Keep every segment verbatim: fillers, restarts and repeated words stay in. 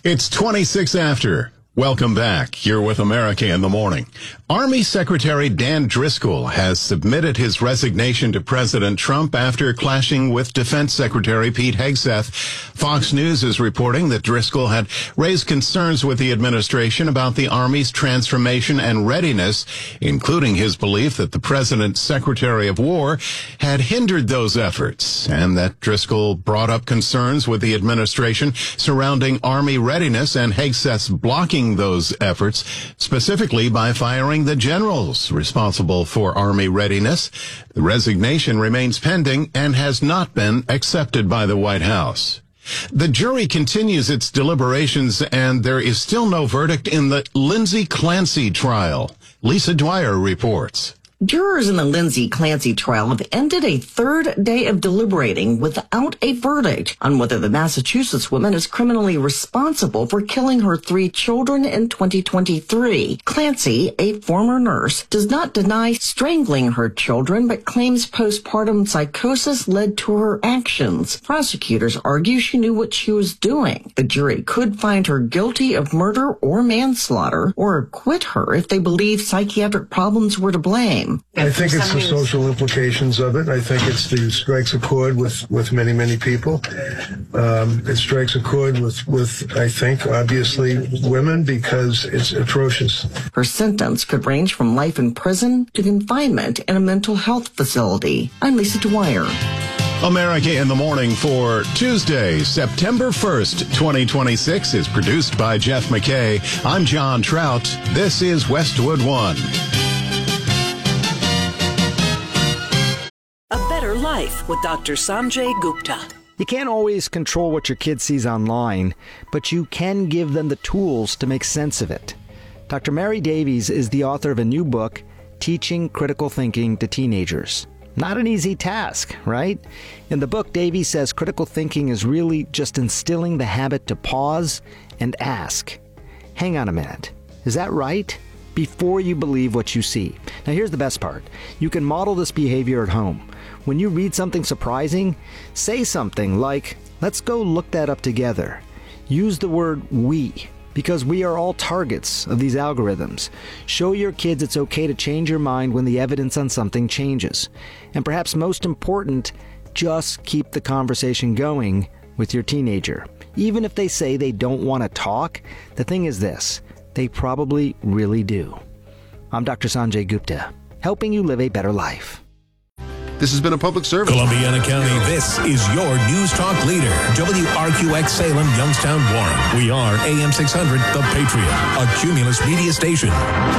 It's twenty-six after. Welcome back. You're with America in the Morning. Army Secretary Dan Driscoll has submitted his resignation to President Trump after clashing with Defense Secretary Pete Hegseth. Fox News is reporting that Driscoll had raised concerns with the administration about the Army's transformation and readiness, including his belief that the President's Secretary of War had hindered those efforts, and that Driscoll brought up concerns with the administration surrounding Army readiness and Hegseth's blocking those efforts, specifically by firing the generals responsible for Army readiness. The resignation remains pending and has not been accepted by the White House. The jury continues its deliberations, and there is still no verdict in the Lindsay Clancy trial. Lisa Dwyer reports. Jurors in the Lindsay Clancy trial have ended a third day of deliberating without a verdict on whether the Massachusetts woman is criminally responsible for killing her three children in twenty twenty-three. Clancy, a former nurse, does not deny strangling her children, but claims postpartum psychosis led to her actions. Prosecutors argue she knew what she was doing. The jury could find her guilty of murder or manslaughter, or acquit her if they believe psychiatric problems were to blame. I think it's the social implications of it. I think it's the strikes a chord with, with many, many people. Um, it strikes a chord with, with, I think, obviously women because it's atrocious. Her sentence could range from life in prison to confinement in a mental health facility. I'm Lisa Dwyer. America in the Morning for Tuesday, September first, twenty twenty-six is produced by Jeff McKay. I'm John Trout. This is Westwood One. A Better Life with Doctor Sanjay Gupta. You can't always control what your kid sees online, but you can give them the tools to make sense of it. Doctor Mary Davies is the author of a new book, Teaching Critical Thinking to Teenagers. Not an easy task, right? In the book, Davies says critical thinking is really just instilling the habit to pause and ask, hang on a minute, is that right? Before you believe what you see. Now here's the best part. You can model this behavior at home. When you read something surprising, say something like, let's go look that up together. Use the word we, because we are all targets of these algorithms. Show your kids it's okay to change your mind when the evidence on something changes. And perhaps most important, just keep the conversation going with your teenager. Even if they say they don't want to talk, the thing is this, they probably really do. I'm Doctor Sanjay Gupta, helping you live a better life. This has been a public service. Columbiana County, this is your News Talk leader. W R Q X Salem, Youngstown, Warren. We are A M six hundred, The Patriot, a Cumulus media station.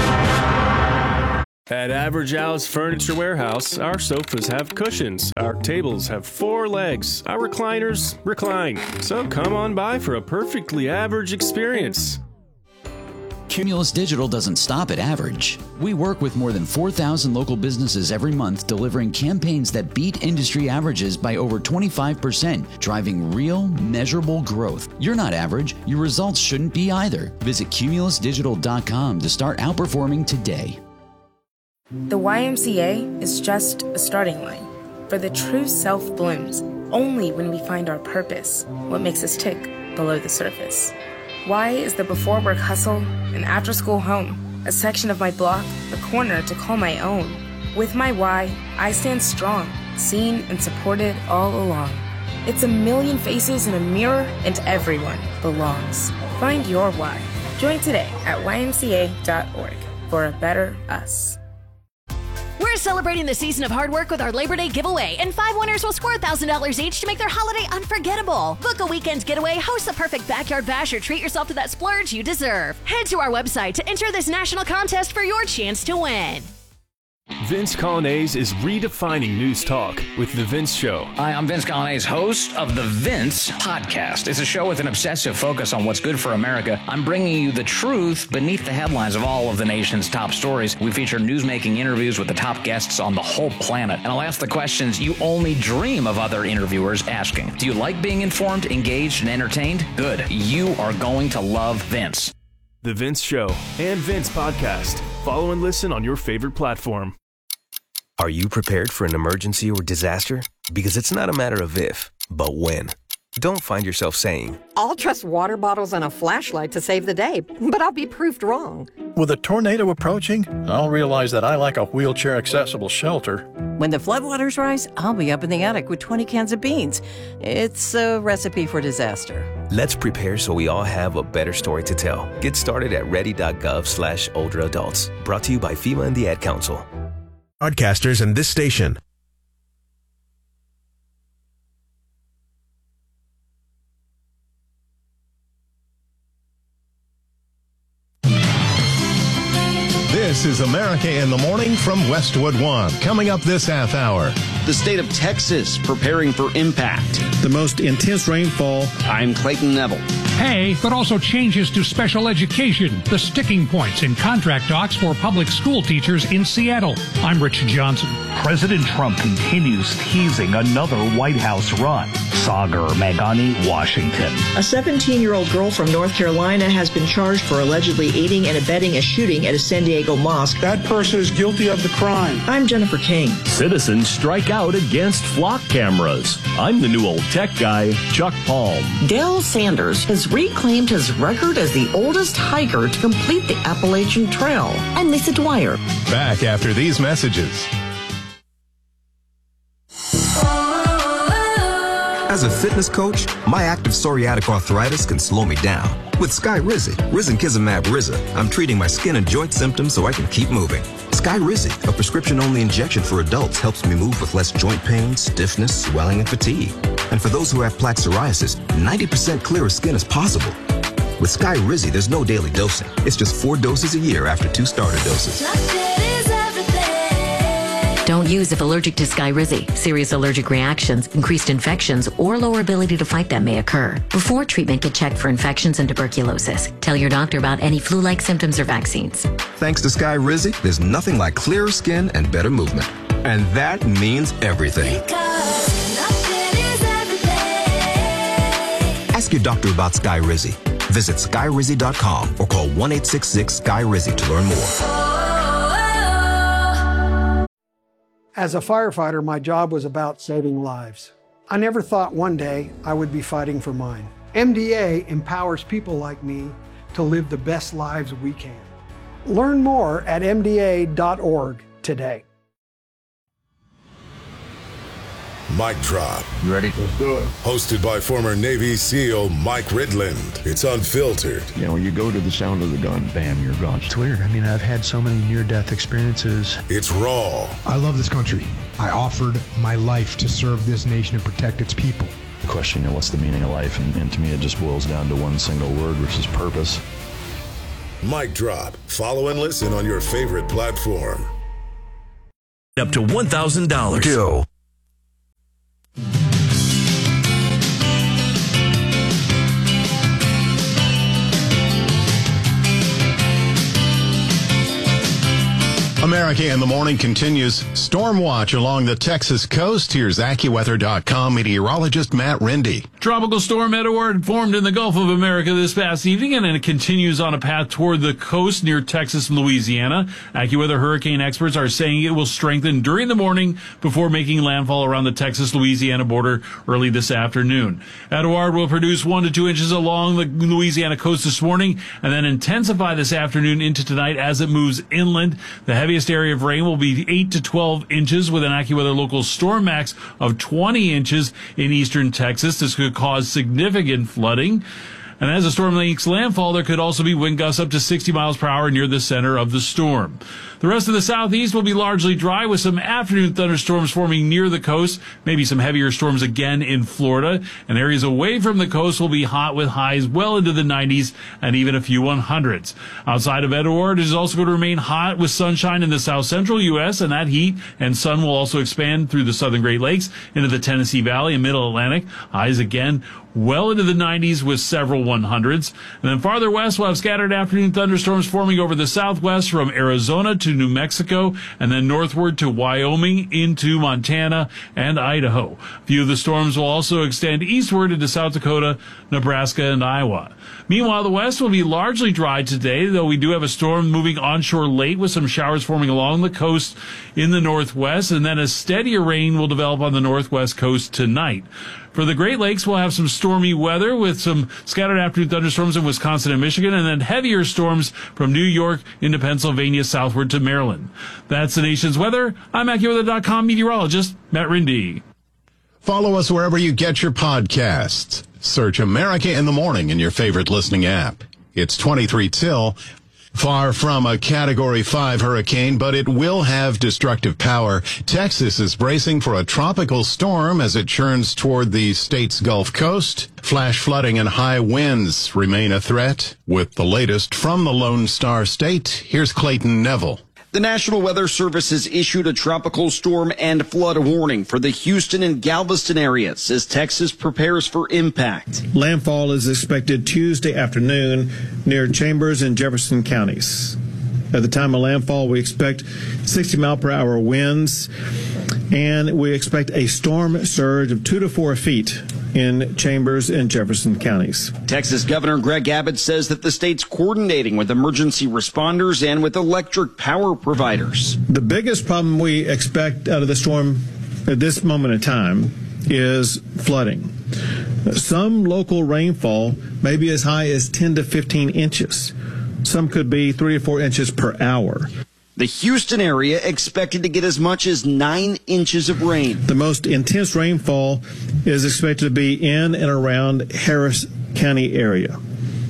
At Average Al's Furniture Warehouse, our sofas have cushions, our tables have four legs, our recliners recline. So come on by for a perfectly average experience. Cumulus Digital doesn't stop at average. We work with more than four thousand local businesses every month, delivering campaigns that beat industry averages by over twenty-five percent, driving real, measurable growth. You're not average. Your results shouldn't be either. Visit cumulus digital dot com to start outperforming today. The Y M C A is just a starting line, for the true self blooms only when we find our purpose, what makes us tick below the surface. Y is the before-work hustle, an after-school home, a section of my block, a corner to call my own. With my Y, I stand strong, seen and supported all along. It's a million faces in a mirror, and everyone belongs. Find your Y. Join today at y m c a dot org for a better us. We're celebrating the season of hard work with our Labor Day giveaway, and five winners will score one thousand dollars each to make their holiday unforgettable. Book a weekend getaway, host a perfect backyard bash, or treat yourself to that splurge you deserve. Head to our website to enter this national contest for your chance to win. Vince Colonnese is redefining news talk with The Vince Show. Hi, I'm Vince Colonnese, host of The Vince Podcast. It's a show with an obsessive focus on what's good for America. I'm bringing you the truth beneath the headlines of all of the nation's top stories. We feature newsmaking interviews with the top guests on the whole planet. And I'll ask the questions you only dream of other interviewers asking. Do you like being informed, engaged, and entertained? Good. You are going to love Vince. The Vince Show and Vince Podcast. Follow and listen on your favorite platform. Are you prepared for an emergency or disaster? Because it's not a matter of if, but when. Don't find yourself saying, I'll trust water bottles and a flashlight to save the day, but I'll be proved wrong. With a tornado approaching, I'll realize that I lack a wheelchair-accessible shelter. When the floodwaters rise, I'll be up in the attic with twenty cans of beans. It's a recipe for disaster. Let's prepare so we all have a better story to tell. Get started at ready.gov slash older adults. Brought to you by FEMA and the Ad Council. Broadcasters and this station. This is America in the Morning from Westwood One. Coming up this half hour. The state of Texas preparing for impact. The most intense rainfall. I'm Clayton Neville. Pay, but also changes to special education. The sticking points in contract talks for public school teachers in Seattle. I'm Rich Johnson. President Trump continues teasing another White House run. Sagar Meghani, Washington. A seventeen-year-old girl from North Carolina has been charged for allegedly aiding and abetting a shooting at a San Diego mosque. That person is guilty of the crime. I'm Jennifer King. Citizens strike out against flock cameras. I'm the new old tech guy, Chuck Palm. Dale Sanders has reclaimed his record as the oldest hiker to complete the Appalachian Trail. I'm Lisa Dwyer. Back after these messages. As a fitness coach, my active psoriatic arthritis can slow me down. With Skyrizi, Risankizumab Riza, I'm treating my skin and joint symptoms so I can keep moving. Skyrizi, a prescription-only injection for adults, helps me move with less joint pain, stiffness, swelling, and fatigue. And for those who have plaque psoriasis, ninety percent clearer skin is possible. With Skyrizi, there's no daily dosing. It's just four doses a year after two starter doses. Don't use if allergic to Skyrizi. Serious allergic reactions, increased infections, or lower ability to fight them may occur. Before treatment, get checked for infections and tuberculosis. Tell your doctor about any flu-like symptoms or vaccines. Thanks to Skyrizi, there's nothing like clearer skin and better movement. And that means everything. Ask your doctor about Skyrizi. Visit Skyrizi dot com or call one eight six six Sky Rizi to learn more. As a firefighter, my job was about saving lives. I never thought one day I would be fighting for mine. M D A empowers people like me to live the best lives we can. Learn more at M D A dot org today. Mic Drop. You ready? Let's do it. Hosted by former Navy SEAL Mike Ridland. It's unfiltered. You know, when you go to the sound of the gun, bam, you're gone. It's weird. I mean, I've had so many near-death experiences. It's raw. I love this country. I offered my life to serve this nation and protect its people. The question, you know, what's the meaning of life? And, and to me, it just boils down to one single word, which is purpose. Mic Drop. Follow and listen on your favorite platform. Up to one thousand dollars. Go. America in the Morning continues. Storm watch along the Texas coast. Here's AccuWeather dot com meteorologist Matt Rindy. Tropical storm Edouard formed in the Gulf of America this past evening, and then it continues on a path toward the coast near Texas and Louisiana. AccuWeather hurricane experts are saying it will strengthen during the morning before making landfall around the Texas-Louisiana border early this afternoon. Edouard will produce one to two inches along the Louisiana coast this morning and then intensify this afternoon into tonight as it moves inland. The heaviest area of rain will be eight to twelve inches with an AccuWeather local storm max of twenty inches in eastern Texas. This could cause significant flooding. And as the storm makes landfall, there could also be wind gusts up to sixty miles per hour near the center of the storm. The rest of the southeast will be largely dry with some afternoon thunderstorms forming near the coast, maybe some heavier storms again in Florida. And areas away from the coast will be hot with highs well into the nineties and even a few hundreds. Outside of Edouard, it is also going to remain hot with sunshine in the south central U S, and that heat and sun will also expand through the southern Great Lakes into the Tennessee Valley and Middle Atlantic. Highs again well into the nineties with several hundreds. And then farther west, we'll have scattered afternoon thunderstorms forming over the southwest from Arizona to New Mexico, and then northward to Wyoming into Montana and Idaho. A few of the storms will also extend eastward into South Dakota, Nebraska, and Iowa. Meanwhile, the west will be largely dry today, though we do have a storm moving onshore late with some showers forming along the coast in the northwest, and then a steadier rain will develop on the northwest coast tonight. For the Great Lakes, we'll have some stormy weather with some scattered afternoon thunderstorms in Wisconsin and Michigan, and then heavier storms from New York into Pennsylvania southward to Maryland. That's the nation's weather. I'm AccuWeather dot com meteorologist Matt Rindy. Follow us wherever you get your podcasts. Search America in the Morning in your favorite listening app. It's twenty-three till. Far from a Category five hurricane, but it will have destructive power. Texas is bracing for a tropical storm as it churns toward the state's Gulf Coast. Flash flooding and high winds remain a threat. With the latest from the Lone Star State, here's Clayton Neville. The National Weather Service has issued a tropical storm and flood warning for the Houston and Galveston areas as Texas prepares for impact. Landfall is expected Tuesday afternoon near Chambers and Jefferson counties. At the time of landfall, we expect sixty mile per hour winds, and we expect a storm surge of two to four feet in Chambers and Jefferson counties. Texas Governor Greg Abbott says that the state's coordinating with emergency responders and with electric power providers. The biggest problem we expect out of the storm at this moment in time is flooding. Some local rainfall may be as high as ten to fifteen inches. Some could be three or four inches per hour. The Houston area expected to get as much as nine inches of rain. The most intense rainfall is expected to be in and around Harris County area.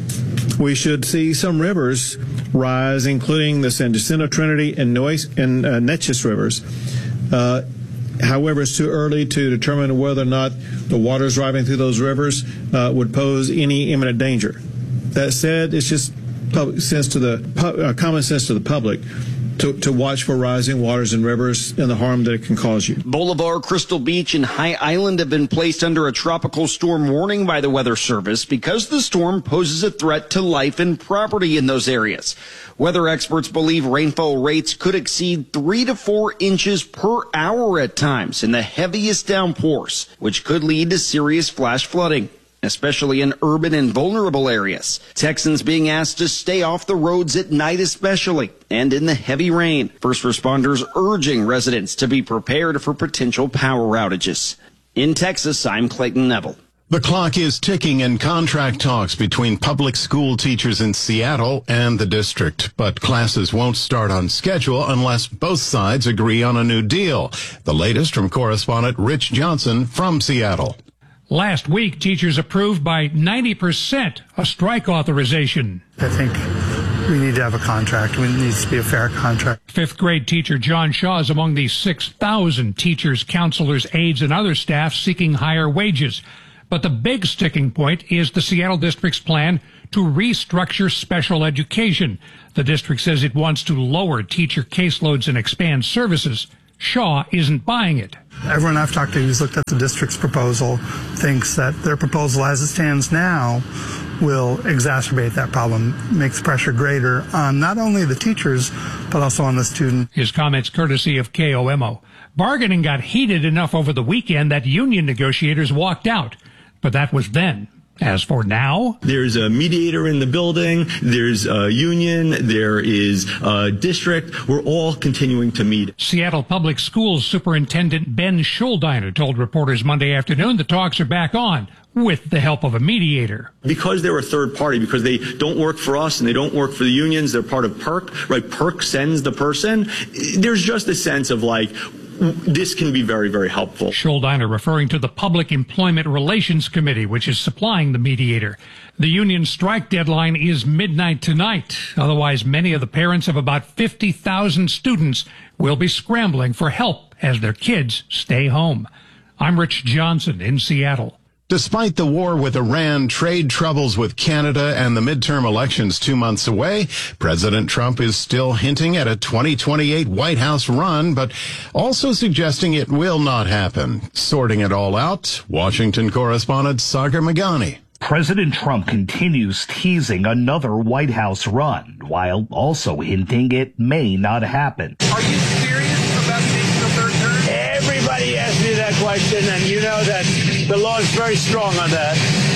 We should see some rivers rise, including the San Jacinto, Trinity, and, Noise, and uh, Neches rivers. Uh, however, it's too early to determine whether or not the waters driving through those rivers uh, would pose any imminent danger. That said, it's just public sense to the uh, common sense to the public to, to watch for rising waters and rivers and the harm that it can cause you. Bolivar, Crystal Beach, and High Island have been placed under a tropical storm warning by the Weather Service because the storm poses a threat to life and property in those areas. Weather experts believe rainfall rates could exceed three to four inches per hour at times in the heaviest downpours, which could lead to serious flash flooding, especially in urban and vulnerable areas. Texans being asked to stay off the roads at night especially, and in the heavy rain. First responders urging residents to be prepared for potential power outages. In Texas, I'm Clayton Neville. The clock is ticking in contract talks between public school teachers in Seattle and the district, but classes won't start on schedule unless both sides agree on a new deal. The latest from correspondent Rich Johnson from Seattle. Last week, teachers approved by ninety percent a strike authorization. I think we need to have a contract. It needs to be a fair contract. Fifth grade teacher John Shaw is among the six thousand teachers, counselors, aides, and other staff seeking higher wages. But the big sticking point is the Seattle district's plan to restructure special education. The district says it wants to lower teacher caseloads and expand services. Shaw isn't buying it. Everyone I've talked to who's looked at the district's proposal thinks that their proposal as it stands now will exacerbate that problem, makes pressure greater on not only the teachers, but also on the student. His comments courtesy of K O M O. Bargaining got heated enough over the weekend that union negotiators walked out. But that was then. As for now, there's a mediator in the building, there's a union, there is a district. We're all continuing to meet. Seattle Public Schools Superintendent Ben Schuldiner told reporters Monday afternoon the talks are back on with the help of a mediator. Because they're a third party, because they don't work for us and they don't work for the unions, they're part of PERC, right? PERC sends the person. There's just a sense of like, this can be very, very helpful. Schuldiner referring to the Public Employment Relations Committee, which is supplying the mediator. The union strike deadline is midnight tonight. Otherwise, many of the parents of about fifty thousand students will be scrambling for help as their kids stay home. I'm Rich Johnson in Seattle. Despite the war with Iran, trade troubles with Canada, and the midterm elections two months away, President Trump is still hinting at a twenty twenty-eight White House run, but also suggesting it will not happen. Sorting it all out, Washington correspondent Sagar Meghani. President Trump continues teasing another White House run, while also hinting it may not happen. Are you serious about taking the third term? Everybody asked me that question, and you know that the law is very strong on that.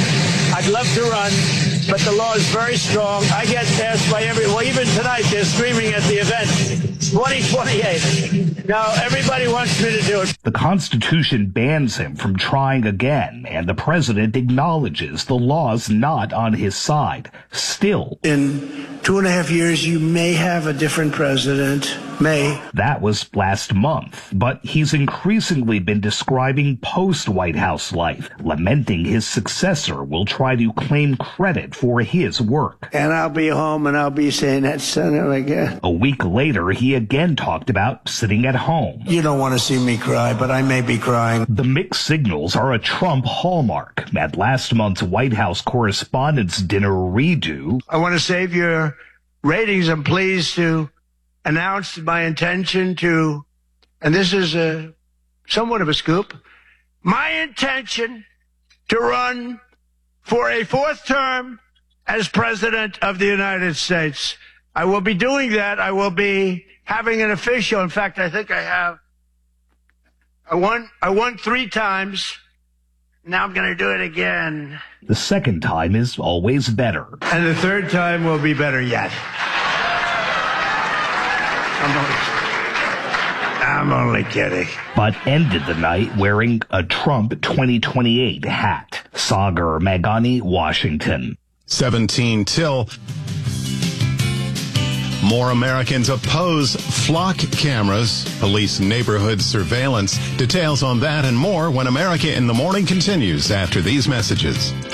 I'd love to run, but the law is very strong. I get asked by every, well, even tonight, they're screaming at the event. twenty twenty-eight. No, everybody wants me to do it. The Constitution bans him from trying again, and the president acknowledges the law's not on his side. Still, in two and a half years, you may have a different president. May. That was last month, but he's increasingly been describing post-White House life, lamenting his successor will try to claim credit for his work. And I'll be home and I'll be saying that Senate again. A week later, he again talked about sitting at home. You don't want to see me cry, but I may be crying. The mixed signals are a Trump hallmark. At last month's White House Correspondents' Dinner redo, I want to save your ratings. I'm pleased to announce my intention to, and this is a somewhat of a scoop, my intention to run for a fourth term as President of the United States. I will be doing that. I will be having an official. In fact, I think I have. I won, I won three times. Now I'm going to do it again. The second time is always better. And the third time will be better yet. I'm only, I'm only kidding. But ended the night wearing a Trump twenty twenty-eight hat. Sagar Meghani, Washington. seventeen till. More Americans oppose flock cameras, police neighborhood surveillance. Details on that and more when America in the Morning continues after these messages.